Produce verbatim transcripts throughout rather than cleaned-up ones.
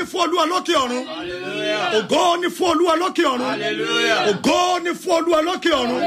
fún Olúwa lókè ọ̀run. Ògo ni fún Olúwa lókè ọ̀run. Ògo ni fún Olúwa lókè ọ̀run.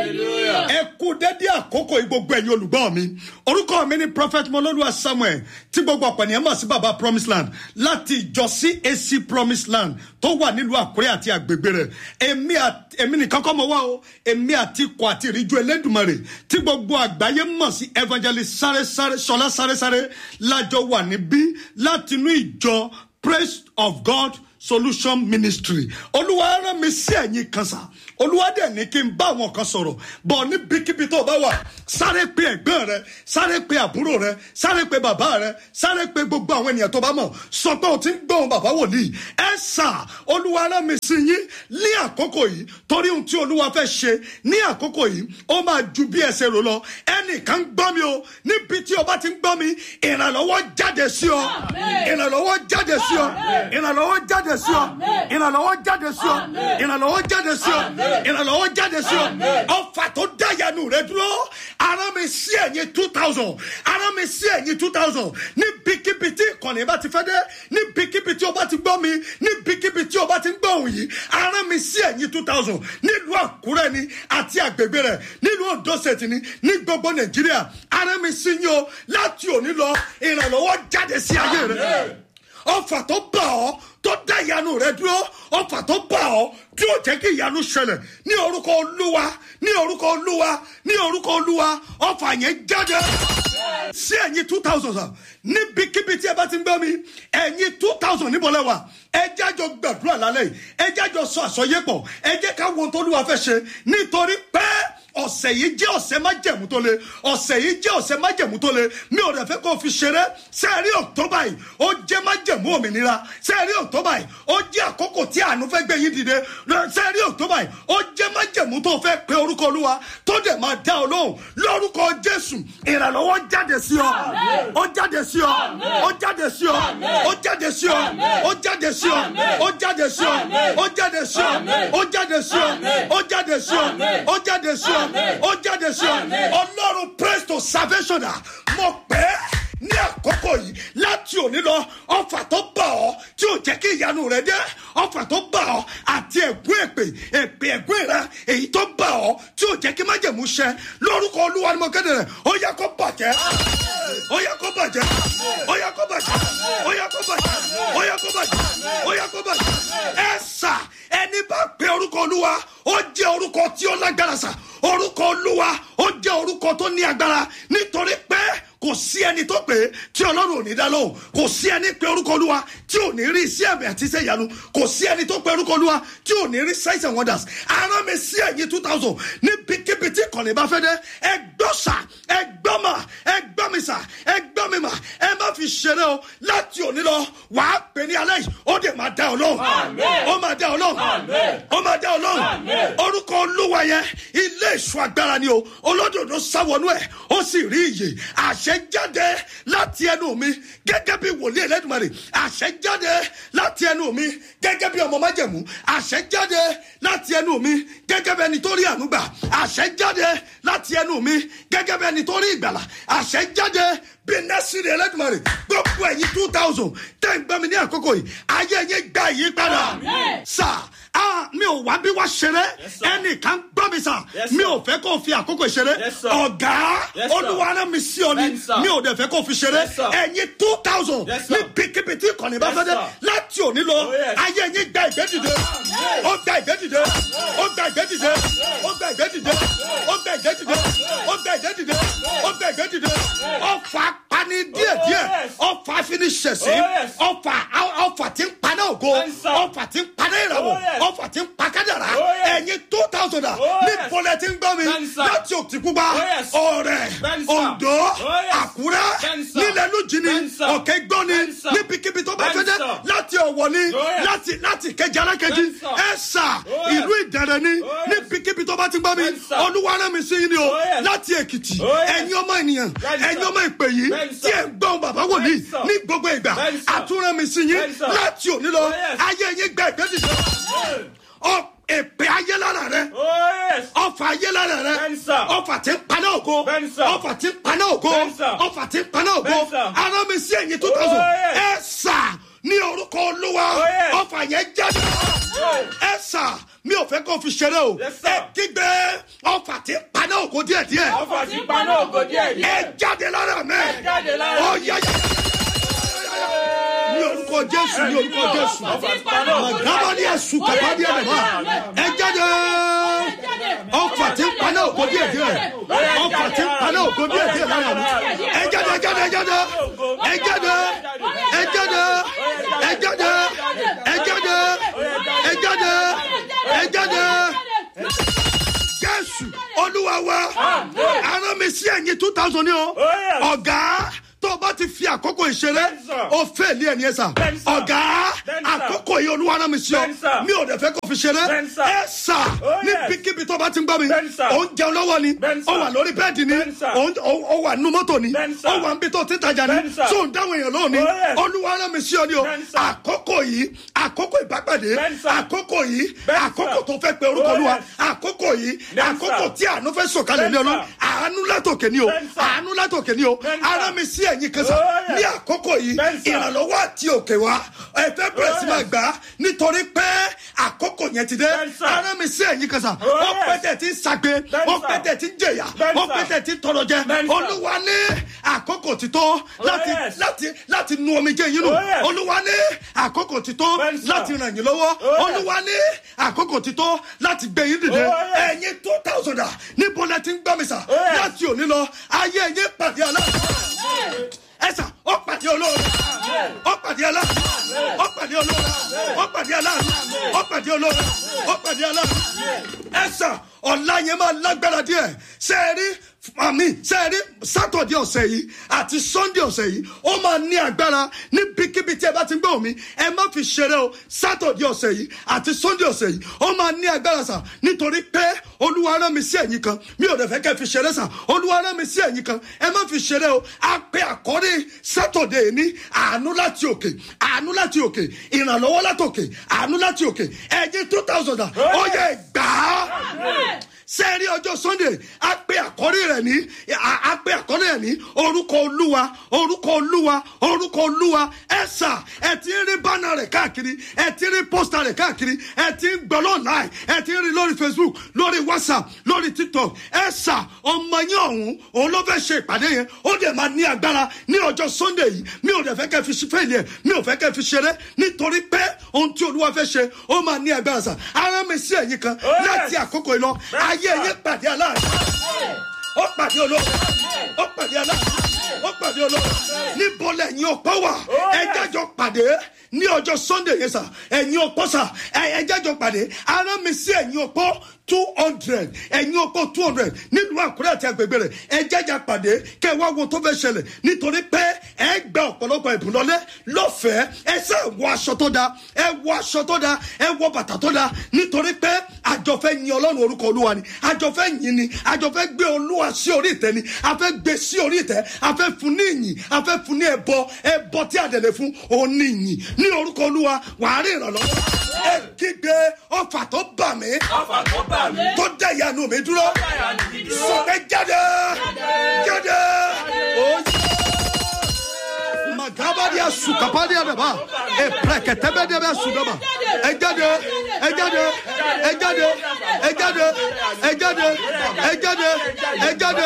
Ẹ kú dédé àkókò yìí gbogbo ẹ̀yin olùgbọ́ mi. Orúkọ mi ni Prophet Mọ́lọ́lúwa Samuel tí gbogbo ọ̀pọ̀ ènìyàn mọ̀ sí Baba Promise Land láti ìjọ C A C Promise Land tó wà nílùú Àkúrẹ́ àti àgbègbè rẹ̀. Èmi àti èmi nìkan kọ́ mọ̀ wá o. Èmi àti ikọ̀ àti ìríjú Elédùmarè tí gbogbo àgbáyé mọ̀ sí Evangelist Sáré Sáré Ṣọlá Sáré Sáré lájọ wà níbí láti inú ìjọ Praise of God Solution Ministry. Olúwa rán mi sí ẹ̀yin kan sá. Olúwa dẹ̀ ní kí n bá àwọn kan sọ̀rọ̀. Bọ̀ ní bíkíbi tó bá wà, sáré pe ẹ̀gbọ́n rẹ, sáré pe àbúrò rẹ, sáré pe bàbá rẹ, sáré pe gbogbo àwọn ènìyàn tó bá mọ̀. Sọ pé o ti ń gbọ́n bàbá wòlíì. Ẹ sà, Olúwa rán mi sí yín ní àkókò yìí. Torí ohun tí Olúwa fẹ́ ṣe ní àkókò yìí, ó máa ju bí ẹsẹ̀ rò lọ. Ẹnìkan gbọ́ mi o, níbi tí o bá ti ń gbọ́ mi, ìrànlọ́wọ́ jáde sí ọ. Ìrànlọ́wọ́ jáde sí ọ. Ìrànlọ́wọ́ jáde sí ọ. Ìrànlọ́wọ́ jáde sí ọ. Ìrànlọ́wọ́ jáde sí ọ. Ìrànlọ́wọ́ jáde sí ọ. Ọfà tó dá ìyanu rẹ dúró. Ara mi sí ẹ̀yin two thousand. Ara mi sí ẹ̀yin two thousand. Ní bíkíbi tí ìkànnì bá ti fẹ́ dé. Ní bíkíbi tí o bá ti gbọ́ mi. Ní bíkíbi tí o bá ti ń gbọ́ òun yìí. Ara mi sí ẹ̀yin two thousand. Nílùú Àkúrẹ́ ni àti àgbègbè rẹ̀. Nílùú Ondo State ni. Ní gbogbo Nàìjíríà. Ara mi sí yín o. Láti òní lọ, ìrànlọ́wọ́ jáde sí ayé rẹ. Ọfà tó bá ọ tó dá ìyanu rẹ dúró, ọfà tó bá ọ tí ó jẹ́ kí ìyanu ṣẹlẹ̀ ní orúkọ Olúwa, ní orúkọ Olúwa, ní orúkọ Olúwa, ọfà yẹn jáde sí ẹ̀yin two thousand sà. Níbikíbi tí ẹ bá ti ń gbọ́ mi, ẹ̀yin two thousand níbo lẹ wà. Ẹ jẹ́ àjọ gbàdúrà lálẹ́ yìí, ẹ jẹ́ àjọ sọ àsọyépọ̀, ẹ jẹ́ ká wo ohun tó Olúwa fẹ́ ṣe nítorí pé ọ̀sẹ̀ yìí jẹ́ ọ̀sẹ̀ májẹ̀mú tó le. Ọ̀sẹ̀ yìí jẹ́ ọ̀sẹ̀ májẹ̀mú tó le. Mi ò rẹ̀ fẹ́ kó fi ṣeré. Sẹ́ẹ̀rí October yìí, ó jẹ́ májẹ̀mú òmìnira. Sẹ́ẹ̀rí October yìí, ó jẹ́ àkókò tí àánú fẹ́ gbé yín dìde. Sẹ́ẹ̀rí October yìí, ó jẹ́ májẹ̀mú tó fẹ́ pe orúkọ Olúwa tó dẹ̀ máa dá ọ lóhùn. Lórúkọ Jésù, ìrànlọ́wọ́ jáde sí ọ. Ó jáde sí ọ. Ó jáde sí ọ. Ó jáde sí ọ. Ó jáde sí ọ. Ó jáde sí ọ. Ó jáde sí ọ. Ó jáde sí ọ. Ó jáde sí ọ. Ó jáde sí ọ. Ó jáde sí ọ. Ọlọ́run praise to salvation à. Mo pè é ní àkókò yìí láti òní lọ, ọfà tó bá ọ tí ò jẹ́ kí ìyanu rẹ dé, ọfà tó bá ọ àti ègún èpè èpè ègún rẹ èyí tó bá ọ tí ò jẹ́ kí májẹ̀mú ṣẹ lórúkọ Olúwa ni mo kéde rẹ̀. Ó yẹ kó bàjẹ́. Ó yẹ kó bàjẹ́. Ó yẹ kó bàjẹ́. Ó yẹ kó bàjẹ́. Ó yẹ kó bàjẹ́. Ó yẹ kó bàjẹ́. Ẹ sà, ẹni bá pe orúkọ Olúwa, ó jẹ́ orúkọ tí ó lágbára sà. Orúkọ Olúwa, ó jẹ́ orúkọ tó ní agbára nítorí pé kò sí ẹni tó pè é tí Ọlọ́run ò ní dá lóhùn. Kò sí ẹni pé orúkọ Olúwa tí ò ní rí iṣẹ́ àmì àti iṣẹ́ ìyanu. Kò sí ẹni tó pé orúkọ Olúwa tí ò ní rí signs and wonders. Ara mi sí ẹ̀yin two thousand níbikíbi tí ìkànnì bá fẹ́ dé. Ẹ gbọ́ sà, ẹ gbọ́ mà, ẹ gbọ́ mi sà, ẹ gbọ́ mi mà. Ẹ má fi ṣeré o. Láti òní lọ, wàá pè ní alẹ́ yìí, ó dẹ̀ máa dá ọ lóhùn. Ó máa dá ọ lóhùn. Ó máa dá ọ lóhùn. Orúkọ Olúwa yẹn, ilé ìṣọ́ agbára ni o. Olódodo sáwọnú ẹ̀, ó sì rí ìyè. Àṣẹ jáde láti ẹnu mi gẹ́gẹ́ bí wòlíì Ẹlẹ́dùmarè. Àṣẹ jáde láti ẹnu mi gẹ́gẹ́ bí ọmọ májẹ̀mú. Àṣẹ jáde láti ẹnu mi gẹ́gẹ́ bí ẹni tó rí àánú gbà. Àṣẹ jáde láti ẹnu mi gẹ́gẹ́ bí ẹni tó rí ìgbàlà. Àṣẹ jáde bí nẹ́sìrì Ẹlẹ́dùmarè. Gbogbo ẹ̀yin two thousand tẹ́ ń gbọ́ mi ní àkókò yìí, ayé yẹn gba ìyípadà. Sà, ah, mi ò wá bí wá ṣeré. Ẹnìkan gbọ́ mi sà. Mi ò fẹ́ kó fi àkókò ṣeré. Ọ̀gá, Olúwa rán mi sí ọ ni. Mi ò dẹ̀ fẹ́ kó fi ṣeré. Ẹ̀yin two thousand ní bíkíbi tí ìkànnì bá fẹ́ dé. Láti òní lọ, ayé yín gba ìgbé dìde. Ó gba ìgbé dìde. Ó gba ìgbé dìde. Ó gba ìgbé dìde. Ó gba ìgbé dìde. Ó gba ìgbé dìde. Ó gba ìgbé dìde. Ọ̀fà pani díẹ̀díẹ̀. Ọ̀fà fi ni ṣẹ̀sí. Ọ̀fà ọ̀fà tí ń paná ògo. Ọ̀fà tí ń paná ìràwọ̀. Ọ̀fà tí ń pa kádàrá. Ẹ̀yin two thousand à ní bọ́lẹ̀ tí ń gbọ́ mi láti Òkìtìpupa, Ọ̀rẹ́, Oǹdó, Àkúrẹ́, nílẹ̀ Lújìní, Òkè Gbọ́ni, níbikíbi tó bá fẹ́ dé, láti Ọ̀wọ̀ ni, láti láti Kejì Alákejì, Ẹ̀sà, ìlú Ìdẹ̀rẹ̀ ni, níbikíbi tó bá ti gbọ́ mi, Olúwa rán mi sí yín ni o, láti Èkìtì, ẹ̀yin ọmọ ènìyàn, ẹ̀yin ọmọ ìpè yìí, tí ẹ̀ ń gbọ́ bàbá wòlíì ní gbogbo ìgbà, àtúnrán mi sí yín láti òní lọ, ayé yín gba ìgbé dìde. Ọ èpè ayé lára rẹ. Ọfà ayé lára rẹ. Ọfà tí ń paná ògo. Ọfà tí ń paná ògo. Ọfà tí ń paná ògo. Ara mi sí ẹ̀yin two thousand. Ẹ sà ní orúkọ Olúwa. ọfà yẹn jáde. ẹ sà mi ò fẹ́ kó fi ṣeré o. ẹ kígbe ọfà tí paná ògo díẹ̀ díẹ̀. ọfà tí paná ògo díẹ̀ díẹ̀. ẹ jáde lára mi. ẹ jáde lára mi. ó yá yá ní orúkọ Jésù ní orúkọ Jésù. màgàbá ní ẹ̀sùn kàbá ní ẹ̀dẹ̀bá. ẹ jáde ọfà tí paná ògo díẹ̀ díẹ̀. ọfà tí paná ògo díẹ̀ díẹ̀ lára mi. ẹ jáde ẹ jáde ẹ jáde ẹ jáde ẹ jáde ẹ jáde ẹ jáde ẹ jáde ẹ jáde. Jésù Olúwa wa arán mi sí ẹ̀yìn two thousand ní o. ọ̀gá tó o bá ti fi àkókò ìṣeré o fẹ́ ní ẹni ẹ sà. ọ̀gá àkókò yìí Olúwa rán mi sí ọ mi ò dẹ̀ fẹ́ kó fi ṣeré. ẹ sà ní bíkíbi tó o bá ti ń gbọ́ mi ò ń jẹun lọ́wọ́ ni ó wà lórí bẹ́ẹ̀dì ni ó wà nínú mọ́tò ni ó wà níbi tó ti tajà ni tó ń dáhùn èèyàn lónìí Olúwa rán mi sí ọ ni o. àkókò yìí àkókò ìbápàdé àkókò yìí àkókò tó fẹ́ pe orúkọ Olúwa àkókò yìí àkókò tí àánú fẹ́ sọ̀kalẹ̀ ní Ọlọ́run àánú látòkè ni o àánú látòkè ni o arán mi sí ẹ̀yin kan sá ní àkókò yìí ìrànlọ́wọ́ àti òkè wa ẹ fẹ́ bẹ̀rẹ̀ sí máa gbà á nítorí pé àkókò yẹn ti dé arán mi sí ẹ̀yin kan sá wọ́n pẹ́tẹ́ ti ń sagbe wọ́n pẹ́tẹ́ ti ń jẹ̀yà wọ́n pẹ́tẹ́ ti ń tọrọ jẹ Olúwa ní àkókò ti tó láti láti láti nu omijé yín nù Olúwa ní àkókò ti tó láti ràn yín lọ́wọ́ Olúwa ní àkókò ti tó láti gbé yín dìde ẹ̀yin two thousand níbo lẹ ti ń gbọ́ mi sà láti òní lọ ayé yín pàdé aláàbò. Ẹ̀sà ó pàdé olóore ó pàdé aláàbò ó pàdé olóore ó pàdé aláàbò ó pàdé olóore ó pàdé aláàbò. Ẹ̀sà ọ̀la yẹn máa lágbára díẹ̀ ṣe é rí mami ṣe é rí sátọ̀dé ọ̀sẹ̀ yìí àti sọ́ndé ọ̀sẹ̀ yìí ó máa ní agbára níbikíbi tí ẹ bá ti ń gbọ́ mi ẹ má fi ṣeré o sátọ̀dé ọ̀sẹ̀ yìí àti sọ́ndé ọ̀sẹ̀ yìí ó máa ní agbára sà nítorí pé Olúwa rán mi sí ẹ̀yin kan mi ò dẹ̀ fẹ́ kẹ́ fi ṣeré sà Olúwa rán mi sí ẹ̀yin kan ẹ má fi ṣeré o a pe àkọ́rí sátọ̀dé ní àánú láti òkè àánú láti òkè ìrànlọ́wọ́ láti òkè àánú láti òkè ẹ̀yin two thousand ó yẹ gbàá sẹ́ẹ̀rí ọjọ́ Sunday a pe àkọ́rí rẹ̀ ní a pe àkọ́rí rẹ̀ ní orúkọ Olúwa orúkọ Olúwa orúkọ Olúwa ẹ̀sà ẹ̀ ti ń rí bánà rẹ̀ káàkiri ẹ̀ ti ń rí pósítà rẹ̀ káàkiri ẹ̀ ti ń gbọ́ lọ́nláì ẹ̀ ti ń rí lórí Facebook lórí WhatsApp lórí TikTok ẹ̀sà ọmọ yín ọ̀hún òun ló fẹ́ ṣe ìpàdé yẹn ó dẹ̀ máa ní agbára ní ọjọ́ Sunday yìí mi ò dẹ̀ fẹ́ kẹ́ fi fẹ́ẹ̀lì ẹ̀ mi ò fẹ́ kẹ́ fi ṣeré nítorí pé ohun tí Olúwa fẹ́ ṣe ó máa ní agbára sà ara mi sí ẹ̀yin kan láti àkókò yìí lọ ayé yẹn pàdé aláàbò ó pàdé olóòrùn ó pàdé aláàbò ó pàdé olóòrùn níbo lẹ́yìn ọ̀pọ̀ wà ẹ jẹ́jọ́ pàdé ní ọjọ́ Sunday yẹn sà ẹ̀yin ọ̀pọ̀ sà ẹ jẹ́jọ́ pàdé ara mi sí ẹ̀yin ọ̀pọ̀ two hundred ẹ̀yin ọ̀pọ̀ two hundred nílùú Àkúrẹ́ àti agbègbè rẹ̀ ẹ jẹ́jà pàdé kẹ́ wá wo tó fẹ́ ṣẹlẹ̀ nítorí pé ẹ gba ọ̀pọ̀lọpọ̀ ìbùn lọ́lẹ́ lọ́fẹ̀ẹ́ ẹ sẹ́ wọ aṣọ tó dáa ẹ wọ aṣọ tó dáa ẹ wọ bàtà tó dáa nítorí pé àjọfẹ́ yin Ọlọ́run orúkọ Olúwa ni àjọfẹ́ yin ni àjọfẹ́ gbé Olúwa sí orí ìtẹ́ ni a fẹ́ gbé sí orí ìtẹ́ a fẹ́ fún ní ìyìn a fẹ́ fún ní ẹbọ ẹbọ tí àdẹ̀lẹ̀ fún òun ní ìyìn ní orúkọ Olúwa wàá rí ìrànlọ́wọ́ ẹ kígbe ọfà tó bà mí ọfà tó bà mí tó dẹ̀ ìyanu mi dúró sọ̀kẹ́ jáde jáde magabadia sukapadia daba e preketebedebe sudaba ẹ jáde ẹ jáde ẹ jáde ẹ jáde ẹ jáde ẹ jáde ẹ jáde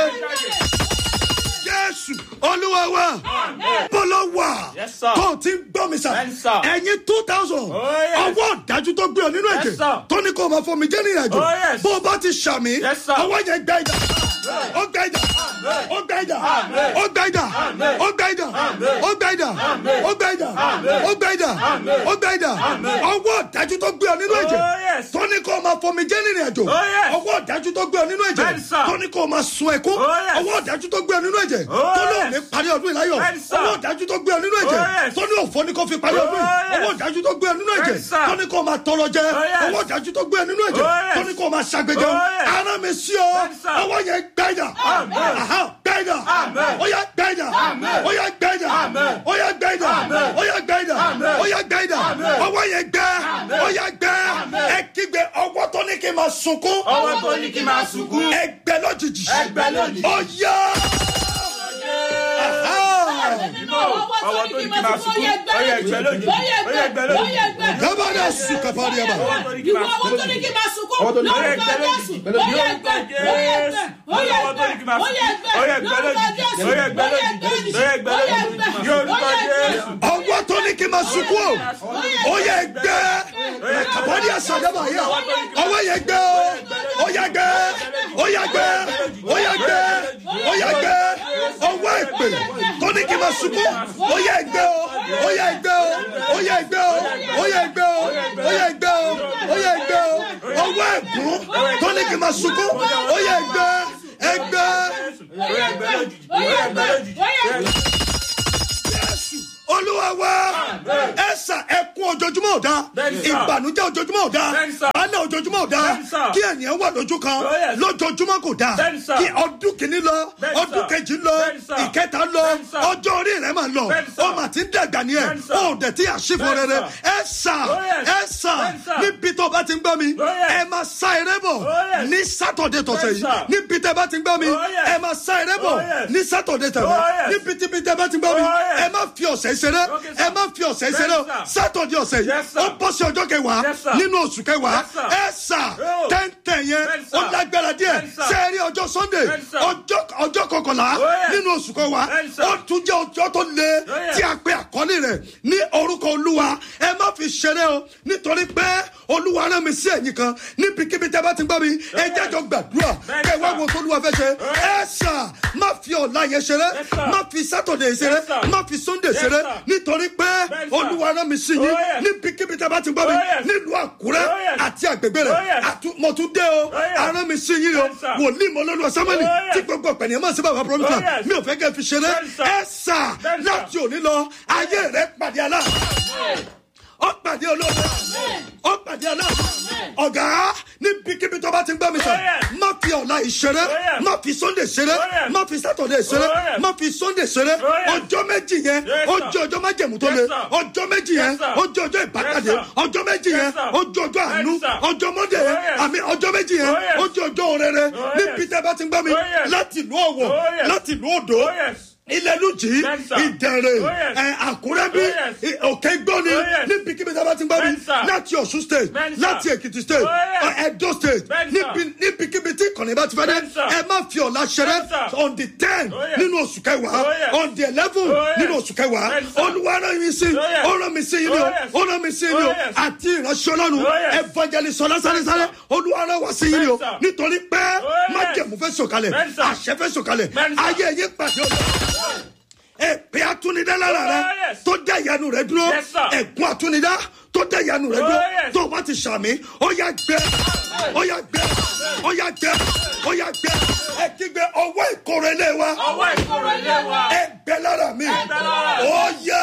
Jésù Olúwa wa bọ́lá wà tó ti ń gbọ́ mi sà ẹ̀yin two thousand ọwọ́ dájú tó gbé ọ nínú ẹ̀jẹ̀ tó ní kó o máa fọ mi jẹ́ ní ìrìnàjò bó o bá ti ṣàmì ọwọ́ yẹn gbẹ́ ìjà ó gbẹ́ ìjà ó gbẹ́ ìjà ó gbẹ́ ìjà ó gbẹ́ ìjà ó gbẹ́ ìjà ó gbẹ́ ìjà ó gbẹ́ ìjà ó gbẹ́ ìjà ọwọ́ dájú tó gbé ọ nínú ẹ̀jẹ̀ tó ní kó o máa fọ mi jẹ́ ní ìrìnàjò ọwọ́ dájú tó gbé ọ nínú ẹ̀jẹ̀ tó ní kó o máa sun ẹkún ọwọ́ dájú tó gbé ọ nínú ẹ̀jẹ̀ tó ní òní parí ọdún ìláyọ̀ ọwọ́ dájú tó gbé ọ nínú ẹ̀jẹ̀ tó ní òfò ní kó fi parí ọdún ọwọ́ dájú tó gbé ọ nínú ẹ̀jẹ̀ tó ní kó máa tọrọ jẹ ọwọ́ dájú tó gbé ọ nínú ẹ̀jẹ̀ tó ní kó máa ṣàgbéjẹ ara mi sí ọ ọwọ́ yẹn gbẹ́jà gbẹ́jà ó yá gbẹ́jà ó yá gbẹ́jà ó yá gbẹ́jà ó yá gbẹ́jà ó yá gbẹ́jà ọwọ́ yẹn gbẹ́ ó yá gbẹ́ ẹ kígbe ọwọ́ tó ní kí n máa sunkún ọwọ́ tó ní kí n máa sunkún ẹgbẹ́ lójijì ẹgbẹ́ lójijì ó yá. ọwọ́ tó ní kí n máa sunkún ó yẹ ẹgbẹ́ lójijì ó yẹ ẹgbẹ́ lójijì. Gabada Jésù kàfárí ẹ̀ bá. Ìwọ ọwọ́ tó ní kí n máa sunkún lórúkọ Jésù. Ó yẹ ẹgbẹ́, ó yẹ ẹgbẹ́, ó yẹ ẹgbẹ́, ó yẹ ẹgbẹ́, lórúkọ Jésù. Ó yẹ ẹgbẹ́, ó yẹ ẹgbẹ́, ó yẹ ẹgbẹ́. Ọwọ́ tó ní kí n máa sunkún o. Ó yẹ ẹgbẹ́. Kàfárí ẹ̀ sàdábà yẹ. Ọwọ́ yẹ ẹgbẹ́ o. Ó yẹ ẹgbẹ́. Ó yẹ ẹgbẹ́. Ó yẹ ẹgbẹ́. Ó yẹ ẹgbẹ́. Ọwọ́ ìpè tó ní kí n máa sunkún. Ó yẹ ẹgbẹ́ o. Ó yẹ ẹgbẹ́ o. Ó yẹ ẹgbẹ́ o. Ó yẹ ẹgbẹ́ o. Ó yẹ ẹgbẹ́ o. Ó yẹ ẹgbẹ́ o. Ọwọ́ ẹ̀gún tó ní kí n máa sunkún. Ó yẹ ẹgbẹ́. Ẹgbẹ́. Olúwa wa ẹ̀sà ẹkún ojoojúmọ́ ò dáa, ìbànújẹ́ ojoojúmọ́ ò dáa, àná ojoojúmọ́ ò dáa, kí ènìyàn wà lójú kan lójoojúmọ́ kò dáa, kí ọdún kìíní lọ ọdún kejì lọ ìkẹta lọ ọjọ́ orí rẹ̀ máa lọ ó mà ti ń dàgbà ní ẹ̀ ó dẹ̀ tí àṣìfò rere ẹ̀sà ẹ̀sà níbi tó bá ti ń gbọ́ mi ẹ máa sá eré bọ̀ ní sátọ̀dẹ̀ tọ̀sẹ̀ yìí níbi tẹ́ bá ti ń gbọ́ mi ẹ máa sá eré bọ̀ ní sátọ̀dẹ̀ tẹ̀wẹ̀ níbi tí tẹ́ bá ti ń gbọ́ mi ẹ má fi ọ̀sẹ̀ ìṣeré ẹ má fi ọ̀sẹ̀ ìṣeré sátọ̀dẹ̀ ọ̀sẹ̀ yìí ó bọ́ sí ọjọ́ kẹwàá nínú oṣù kẹwàá ẹ̀sà tẹ́ntẹ́ yẹn ó lágbára díẹ̀ sẹ́ẹ̀rí ọjọ́ sunday ọjọ́ kọkànlá nínú oṣù kẹwàá ó tún jẹ́ ọjọ́ tó le tí a pe àkọ́lé rẹ̀ ní orúkọ olúwa ẹ má fi ṣeré o nítorí pé olúwa rán mi sí ẹ̀yìn kan níbikíbi tẹ́ bá ti gbọ́ mi ẹ jẹ́jọ́ gbàdúrà kẹwàá wo tó olúwa fẹ́ ṣe ẹ̀sà má fi ọ̀la yẹn ṣeré má fi sátọ̀dẹ̀ ṣeré má fi sunday ṣeré nítorí pé olúwa rán mi sí yín níbikíbi tẹ́ bá ti gbọ́ mi nílùú àkúrẹ́ àti àgbègbè rẹ̀ mo tún dé o arán mi sí yín o wòlíì mọ́lọ́lùwà sámẹ́lì tí gbogbo ọ̀pẹ̀ni ẹ̀ máa ṣe bàbá pọ́lítà mi ò fẹ́ kẹ́ fi ṣeré ẹ̀sà láti òní lọ ayé rẹ̀ pàdé àlá ó pàdé olóògbé ó pàdé aláàbò ọ̀gá níbikíbi tó bá ti ń gbọ́ mi sọ má fi ọ̀la ìṣeré má fi sunday ṣeré má fi saturday ṣeré má fi sunday ṣeré ọjọ́ méjì yẹn ó jẹ́ ọjọ́ májẹ̀mú tó le ọjọ́ méjì yẹn ó jẹ́ ọjọ́ ìbákàdé ọjọ́ méjì yẹn ó jẹ́ ọjọ́ àánú ọjọ́ mọ́dé yẹn àmì ọjọ́ méjì yẹn ó jẹ́ ọjọ́ òrèrè níbi tẹ́ bá ti ń gbọ́ mi láti ìlú Ọ̀wọ̀ láti ìlú Odò ilẹ̀lújì ìdẹ̀rẹ̀ àkúrẹ́bí òkè gbọ́ni níbikíbi tí a bá ti ń gbọ́ mi láti Ọ̀ṣun state láti Èkìtì state Ẹdó state níbikíbi tí ìkànnì bá ti fẹ́ dé ẹ má fi ọ̀la ṣeré on the ten nínú oṣù kẹwàá on the eleven nínú oṣù kẹwàá olúwa rán mi sí ó rán mi sí yín ni o ó rán mi sí yín ni o àti ìránṣẹ́ ọlọ́run evangelist ọlá sáré-sáré olúwa rán wá sí yín ni o nítorí pé májẹ̀mú fẹ́ sọ̀kalẹ̀ àṣẹ fẹ́ sọ̀kalẹ̀ ayé yín pàdé ọ̀la èpè atúnidá lára rẹ tó dá ìyanu rẹ dúró ẹ̀gún atúnidá tó dá ìyanu rẹ dúró tó o bá ti sàmì ó yá gbẹ ó yá gbẹ ó yá gbẹ ó yá gbẹ ẹ kígbe ọwọ́ ìkorò ilé wa ọwọ́ ìkorò ilé wa ẹ gbẹ lára mi ó yá.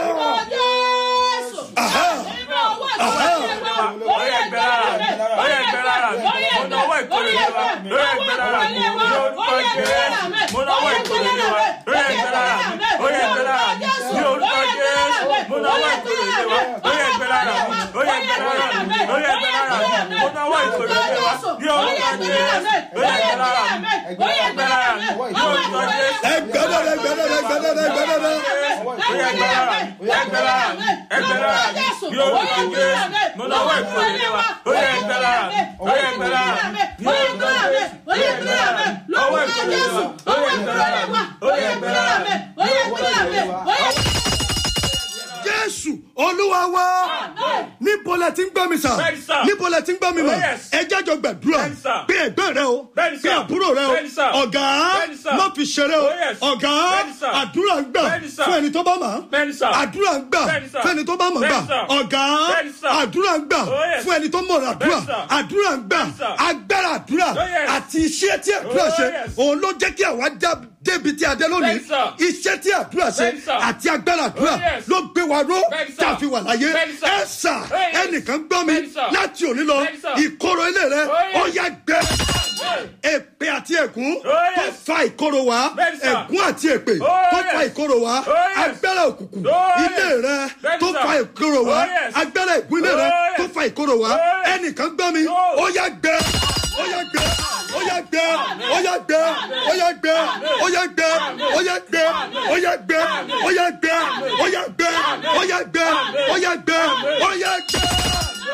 Aha. Aha. Ó yá gbẹ lára mi ó yá gbẹ lára mi mo náà ọwọ́ ìkorò ilé wa ó yá gbẹ lára mi ní orúkọ Jésù mo náà ọwọ́ ìkorò ilé wa ó yá gbẹ lára mi ó yá gbẹ lára mi ní orúkọ Jésù mo náà ọwọ́ ìkorò ilé wa ó yá gbẹ lára mi ó yá gbẹ lára mi ó yá gbẹ lára mi mo náà ọwọ́ ìkorò ilé wa ní orúkọ Jésù ó yá gbẹ lára mi ó yá gbẹ lára mi ní orúkọ Jésù. ẹ gbẹdẹ ẹ gbẹdẹ ẹ gbẹdẹ ẹ gbẹdẹ. ó yá gbẹ lára mi ó yá gbẹ lára mi ẹ gbẹ lára mi ní orúkọ Jésù mo náà ọwọ́ ìkorò ilé wa ó yá gbẹ lára mi ó yá gbẹ lára mi ní orúkọ Jésù ó yá gbẹ lára mi ọwọ́ ìkorò ilé wa ó yá gbẹ lára mi ó yá gbẹ lára mi ó yá gbẹ lára mi. Jésù olúwa wa níbo lẹ ti ń gbọ́ mi sà níbo lẹ ti ń gbọ́ mi mọ̀ ẹ jájọ gbàdúrà pé ẹ̀gbọ́n rẹ o pé àbúrò rẹ o ọ̀gá má fi ṣeré o ọ̀gá àdúrà ń gbà fún ẹni tó bá mọ̀ àdúrà ń gbà fún ẹni tó bá mọ̀ gbà ọ̀gá àdúrà ń gbà fún ẹni tó mọ̀ àdúrà àdúrà ń gbà agbára àdúrà àti iṣẹ́ tí àdúrà ṣe òun ló jẹ́ kí àwa dá débi tí a dé lónìí iṣẹ́ tí àdúrà ṣe àti agbára àdúrà ló gbé wa ró tá a fi wà láyé ẹ sà ẹnìkan gbọ́ mi láti òní lọ ìkorò ilé rẹ ó yá gbẹ èpè àti ègún tó fa ìkorò wá ègún àti èpè tó fa ìkorò wá agbára òkùnkùn ilé rẹ tó fa ìkorò wá agbára ègún ilé rẹ tó fa ìkorò wá ẹnìkan gbọ́ mi ó yá gbẹ ó yá gbẹ ó yá gbẹ ó yá gbẹ ó yá gbẹ ó yá gbẹ ó yá gbẹ ó yá gbẹ ó yá gbẹ ó yá gbẹ ó yá gbẹ ó yá gbẹ ó yá gbẹ.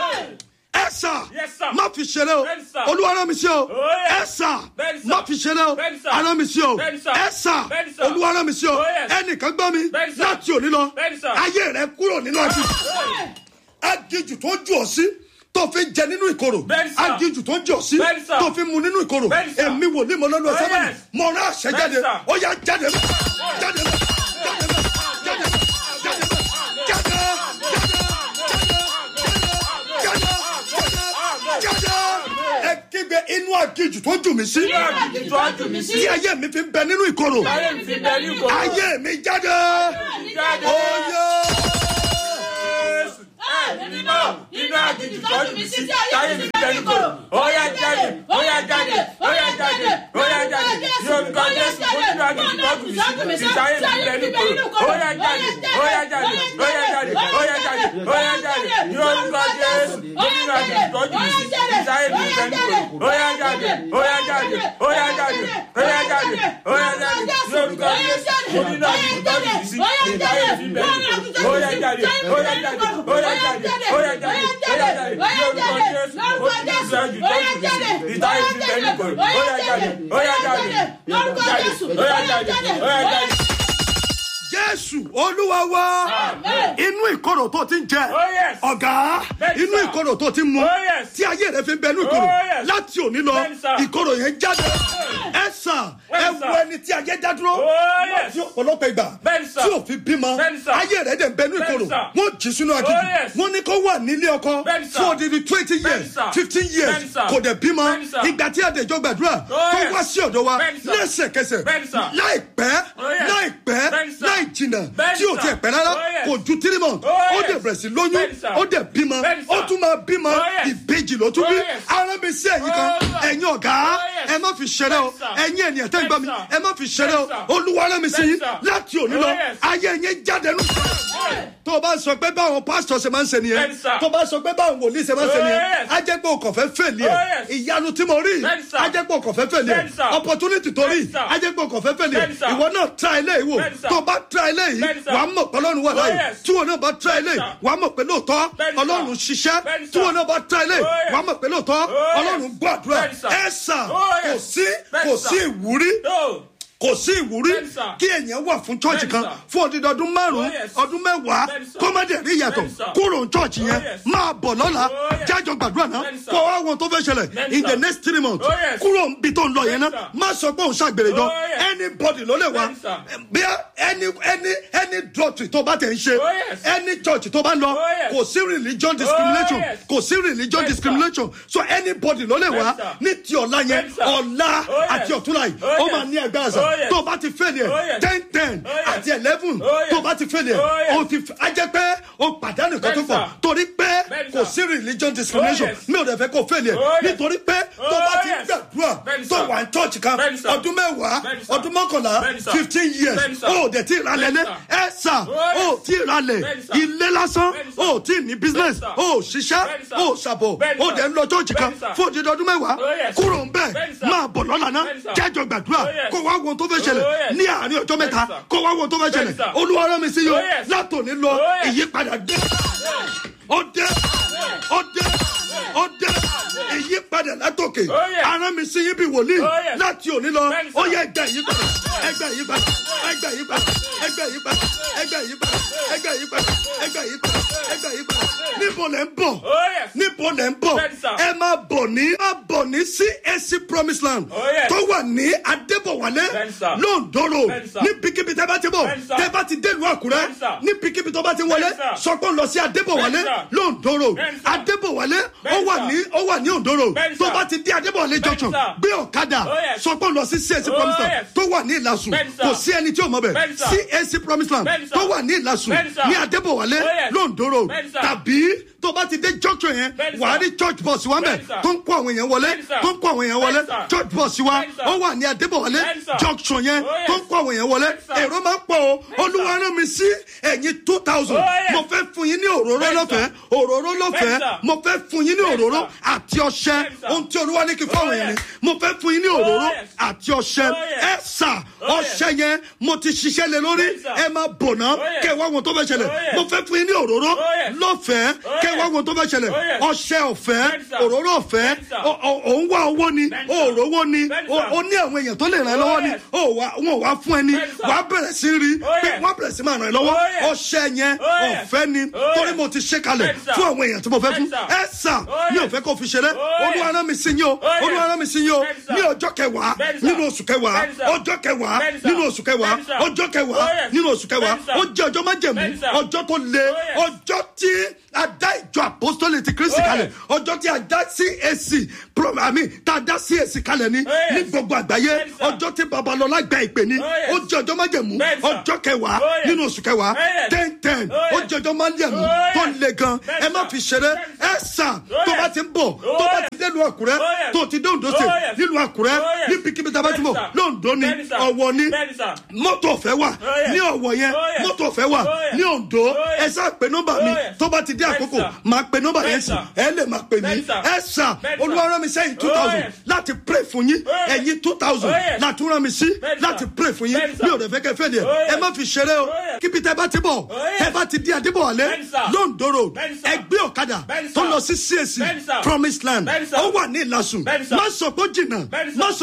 fi ṣeré o olúwa rán mi sí o ẹ sà má fi ṣeré o arán mi sí o ẹ sà olúwa rán mi sí o ẹnìkan gbọ́ mi láti òní lọ ayé rẹ kúrò nínú aginjù aginjù tó jù ọ sí tó fi jẹ nínú ìkorò aginjù tó jù ọ sí tó fi mu nínú ìkorò èmi wò ní mo lọ́nu ọ̀sẹ̀ mọ́ni mo rán àṣẹ jáde ó yá jáde mọ́ jáde mọ́ jáde mọ́ jáde mọ́ jáde mọ́ jáde jáde jáde ẹ kígbe inú aginjù tó jù mí sí tí ayé mi fi ń bẹ nínú ìkorò ayé mi jáde ó yá. Inú aginjù tọ́jú mi sí táyé mi bẹ́ẹ̀ ní kòrò. Ó yá jáde, ó yá jáde, ó yá jáde, ó yá jáde. Ní orúkọ Jésù, ó nínú aginjù tọ́jú mi sí táyé mi bẹ́ẹ̀ ní kòrò. Ó yá jáde, ó yá jáde, ó yá jáde, ó yá jáde, ó yá jáde. Ní orúkọ Jésù, ó nínú aginjù tọ́jú mi sí táyé mi bẹ́ẹ̀ ní kòrò. Ó yá jáde, ó yá jáde, ó yá jáde, ó yá jáde, ó yá jáde. Ní orúkọ Jésù, ó nínú aginjù tọ́jú mi sí táyé mi bẹ́ẹ̀ ní kòrò. Ó yá jáde, ó yá jáde, ó yá jáde. Oya jáde, oya jáde, oya jáde, lórúkọ Jésù, oya jáde, ìtayé ti bẹ ní kòrò, oya jáde, oya jáde, lórúkọ Jésù, oya jáde, oya jáde. Jésù Olúwa wa inú ìkorò tó ti ń jẹ ọ̀gá inú ìkorò tó ti ń mu tí ayé rẹ fi ń bẹ inú ìkorò láti òní lọ ìkorò yẹn jáde ẹ sàn ẹ wo ẹni tí ayé dá dúró tí ọ̀pọ̀lọpọ̀ ìgbà tí ò fi bímọ ayé rẹ dẹ̀ ń bẹ inú ìkorò wọ́n jí sínú aginjù wọ́n ní kó wà nílé ọkọ fún odidi twenty years fifteen years kò dẹ̀ bímọ ìgbà tí àdèjọ gbàdúrà tó wá sí ọ̀dọ̀ wa lẹ́sẹ̀kẹsẹ̀ láìpẹ́ láìpẹ́ láì jìnnà tí o tẹ pẹ́ rárá kò ju three months ó dẹ̀ bẹ̀rẹ̀ sí lóyún ó dẹ̀ bímọ ó tún máa bímọ ìbejì ló tún bí ara mi sí ẹ̀yin kan ẹ̀yin ọ̀gá ẹ má fi ṣeré o ẹ̀yin ènìyàn tẹ́ ń gbọ́ mi ẹ má fi ṣeré o olúwa rán mi sí yín láti òní lọ ayé yẹn jáde nù. tó o bá sọ pé báwọn pásítọ̀ ṣe máa ń ṣe nìyẹn tó o bá sọ pé báwọn wòlíì ṣe máa ń ṣe nìyẹn á jẹ́ pé o kàn fẹ́ fèlè ẹ̀ ìyanu tí mo rí á jẹ́ pé o kàn fẹ́ fèlè ẹ̀ opportunity tó rí á jẹ́ pé o kàn fẹ́ fèlè ẹ̀ ìwọ náà tra ilé ìwò tó o bá tra ilé yìí wà á mọ̀ pé ọlọ́run wà láàyè tí wọn náà bá tra ilé wà á mọ̀ pé lóòótọ́ ọlọ́run ṣiṣẹ́ tí wọn náà bá tra ilé wà á mọ̀ pé lóòótọ́ ọlọ́run gbàdúrà ẹ̀ sà kò sí kò sí ìwúrí kò sí ìwúrí kí èèyàn wà fún chọ́ọ̀chì kan fún odidi ọdún márùn-ún ọdún mẹ́wàá kó má dẹ̀ rí ìyàtọ̀ kúrò ní chọ́ọ̀chì yẹn máa bọ̀ lọ́la jájọ gbàdúrà náà kó wá wọn tó fẹ́ ṣẹlẹ̀ in the next three months kúrò níbi tó ń lọ yẹn náà má sọ pé òun ṣàgbèrè jọ anybody ló lè wá bí any any any doctrine tó bá tẹ̀ ń ṣe any church tó bá lọ kò sí religion discrimination kò sí religion discrimination so anybody ló lè wá ní ti ọ̀la yẹn ọ̀la àti ọ̀túnla yìí ó máa ní ẹgbẹ́ àṣà tó bá ti fẹ́lẹ̀ ten ten àti eleven tó bá ti fẹ́lẹ̀ o ti ajẹ́ pé o pàdánù kan tó pọ̀ torí pé kò sí religion discrimination mi ò dẹ̀ fẹ́ kó fẹ́lẹ̀ nítorí pé tó bá ti gbàdúrà tó wà ní church kan ọdún mẹ́wàá ọdún mọ́kànlá fifteen years o dẹ̀ ti ralẹ̀ lé ẹ̀ sà o ti ralẹ̀ ilé lásán o ti ní business o ṣiṣẹ́ o ṣàbọ̀ o dẹ̀ ń lọ church kan fún òdìdí ọdún mẹ́wàá kúrò ń bẹ̀ máa bọ̀ lọ́la náà jẹ́jọ gbàdúrà kó wá wọn tó fẹ́ ṣẹlẹ̀ ní àárín ọjọ́ mẹ́ta kó wá wọn tó fẹ́ ṣẹlẹ̀ olúwa rán mi sí yóò látòní lọ ìyípadà dé ọdẹ ọdẹ ọdẹ ìyípadà látòkè arán mi sí yín bí wòlíì láti òní lọ ó yẹ ẹgbẹ́ ìyípadà ẹgbẹ́ ìyípadà ẹgbẹ́ ìyípadà ẹgbẹ́ ìyípadà ẹgbẹ́ ìyípadà ẹgbẹ́ ìyípadà ẹgbẹ́ ìyípadà ẹgbẹ́ ìyípadà níbo lẹ ń bọ̀ níbo lẹ ń bọ̀ ẹ máa bọ̀ ní máa bọ̀ ní C A C Promise Land tó wà ní Adébọ̀wálé lóńdòrò ní bíkíbi tẹ́ bá ti bọ̀ tẹ́ bá ti délùú Àkúrẹ́ ní bíkíbi tó bá ti wọlé sọpọ̀ lọ sí Adébọ̀wálé lóńdòrò Adébọ̀wálé ó wà ní ó wà ní òǹdòrò tó bá ti dé Adébọ̀wálé junction gbé ọ̀kadà sọpọ̀ lọ sí C A C Promise Land tó wà ní Ìlàsùn kò sí ẹni tí ò mọ̀ bẹ̀ C A C Promise Land tó wà ní Ìlàsùn ní Adébọ̀wálé lóńdòrò tàbí tó bá ti dé junction yẹn wà á rí church bus wa mẹ́ tó ń kó àwọn èèyàn wọlé tó ń kó àwọn èèyàn wọlé church bus wa ó wà ní Adébọ̀wálé junction yẹn tó ń kó àwọn èèyàn wọlé èrò máa ń pọ̀ o Olúwa rán mi sí ẹ̀yin two thousand mo fẹ́ fún yín ní òróró lọ́fẹ̀ẹ́ òróró lọ́fẹ̀ẹ́ mo fẹ́ fún yín ní òróró àti ọṣẹ ohun tí Olúwa ní kí fún àwọn èèyàn ni mo fẹ́ fún yín ní òróró àti ọṣẹ ẹ sà ọṣẹ yẹn mo ti ṣiṣẹ́ lé lórí ẹ máa bọ̀ ná kẹ́ wá wọn tó fẹ́ ṣẹlẹ̀ mo fẹ́ fún yín ní òróró lọ́fẹ̀ẹ́ kẹ́ ẹ wá wo tó fẹ́ ṣẹlẹ̀ Oh, yes. ọṣẹ ọ̀fẹ́ Bẹ́ẹ̀ni sà. òróró ọ̀fẹ́ Bẹ́ẹ̀ni sà. o- o- òun wá owó ni Bẹ́ẹ̀ni sà. òòrówó ni Bẹ́ẹ̀ni o sà. o ní àwọn èèyàn tó lè ràn ẹ́ lọ́wọ́ Oh, ni yes. o wá wọn ò wá fún ẹni Bẹ́ẹ̀ni sà. wàá bẹ̀rẹ̀ sí rí Oh, pé yes. wọ́n bẹ̀rẹ̀ sí máa ràn ẹ́ lọ́wọ́ Oh, yes. ọṣẹ yẹn Oh, yes. ọ̀fẹ́ ni Oh, torí yes. mo ti ṣe kalẹ̀ Bẹ́ẹ̀ni sà. fún àwọn èèyàn tí mo fẹ́ fún Bẹ́ẹ̀ni sà. ẹ sà Oh, mi ò yes. fẹ́ kó fi ṣeré Oh, yes. olúwa rán mi sí yín o Oh, yes. olúwa rán mi sí yín o Bẹ́ẹ̀ni sà. ní ọjọ́ kẹwàá Bẹ́ẹ̀ni sà. nínú oṣù kẹwàá Bẹ́ẹ̀ni sà. ọjọ́ kẹwàá Bẹ́ẹ̀ni sà. nínú oṣù kẹwàá Bẹ́ẹ̀ni sà. ọjọ́ kẹwàá Oh, yes. nínú oṣù kẹwàá Bẹ́ẹ̀ni sà. ó jẹ́ ọjọ́ májẹ̀mú Bẹ́ẹ̀ni sà. ọjọ́ tó le Oh, yes. ọjọ́ tí a dá ìjọ apostoli ti kristi Oh, kalẹ̀ yes. ọjọ́ tí a dá C A C pro- I mean, tá a dá C A C kalẹ̀ ní Oh, yes. ní gbogbo àgbáyé Bẹ́ẹ̀ni sà. ọjọ́ tí babalọ́lá gba ìpè ní Oh, yes. ó jẹ́ ọjọ́ májẹ̀mú Bẹ́ẹ̀ni sà. ọjọ́ kẹwàá Oh, yes. nínú oṣù kẹwàá Oh, yes. ten ten Oh, ó yes. jẹ́ ọjọ́ májẹ̀mú Oh, yes. tó le gan Bẹ́ẹ̀ni ẹ má sà. fi ṣeré Bẹ́ẹ̀ni ẹ sà Oh, tó bá yes. ti ń bọ̀ Oh, tó bá yes. ti dé ìlú àkúrẹ́ Oh, yes. tó ti dé Oǹdó state Oh, yes. nílùú àkúrẹ́ Oh, yes. níbikíbi tá a bá ti bọ̀ Bẹ́ẹ̀ni sà. lóńdó ni Bẹ́ẹ̀ni sà. ọ̀wọ̀ ni Bẹ́ẹ̀ni sà. mọ́tò ọ̀fẹ́ wà Oh, yes. ní ọ̀wọ̀ yẹn Oh, yes. mọ́tò ọ̀fẹ́ wà Oh, yes. ní Oǹdó Oh, ẹ yes. sá pé nọ́mbà mi Oh, yes. tó bá ti dé Bẹ́ẹ̀ni àkókò sà. máa pe nọ́mbà yẹn Bẹ́ẹ̀ni sí sà. ẹ lè máa pè mí Bẹ́ẹ̀ni sà. ẹ sà Bẹ́ẹ̀ni sà. olúwa rán mi sẹ́yìn two Oh, thousand yes. láti pray fún yín Oh, yes. ẹ̀yin two thousand Oh, yes. láti rán mi sí Bẹ́ẹ̀ni sà. láti pray fún yín Bẹ́ẹ̀ni sà. mi ò dẹ̀ fẹ́ kẹ́ fẹ́ díẹ̀ Oh, yes. ẹ má fi ṣeré o Oh, yes. kíbi tẹ́ bá ti bọ̀ yes. tẹ́ bá ti di Adébọ̀wálé Bẹ́ẹ̀ni sà. Lóńdó road Bẹ́ẹ̀ni sà. ẹ gbé ọ̀kadà Bẹ́ẹ̀ni tó sà. lọ sí C A C Bẹ́ẹ̀ni sà. Promised Land Bẹ́ẹ̀ni sà. ó wà ní Ìlàsùn Bẹ́ẹ̀ni sà. má sọ pé ó jìnnà Bẹ́ẹ̀ni sà. má sọ